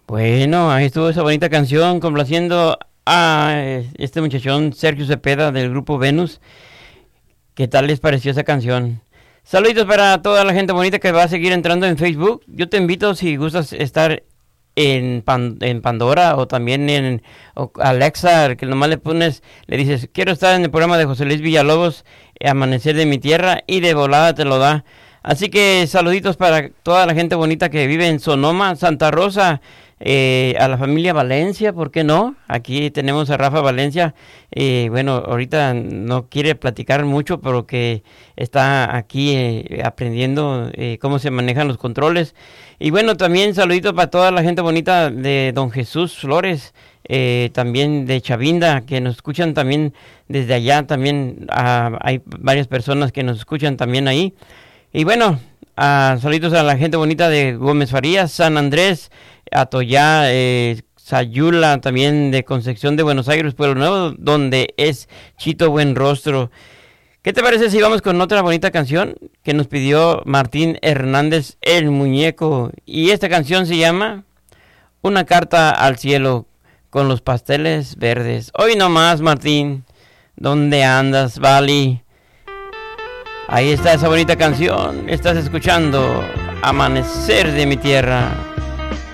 Bueno, ahí estuvo esa bonita canción complaciendo a este muchachón Sergio Cepeda del grupo Venus. ¿Qué tal les pareció esa canción? Saluditos para toda la gente bonita que va a seguir entrando en Facebook. Yo te invito, si gustas estar en Pandora o también en Alexa, que nomás le dices, quiero estar en el programa de José Luis Villalobos, Amanecer de mi Tierra, y de volada te lo da. Así que saluditos para toda la gente bonita que vive en Sonoma, Santa Rosa, a la familia Valencia, ¿por qué no? Aquí tenemos a Rafa Valencia, bueno, ahorita no quiere platicar mucho, pero que está aquí aprendiendo cómo se manejan los controles. Y bueno, también saluditos para toda la gente bonita de Don Jesús Flores, también de Chavinda, que nos escuchan también desde allá, también hay varias personas que nos escuchan también ahí. Y bueno, saluditos a la gente bonita de Gómez Farías, San Andrés, Atoyá, Sayula, también de Concepción de Buenos Aires, Pueblo Nuevo, donde es Chito Buenrostro. ¿Qué te parece si vamos con otra bonita canción que nos pidió Martín Hernández, el muñeco? Y esta canción se llama Una carta al cielo con los pasteles verdes. Hoy nomás, Martín, ¿dónde andas, Vali? Ahí está esa bonita canción. Estás escuchando Amanecer de mi Tierra.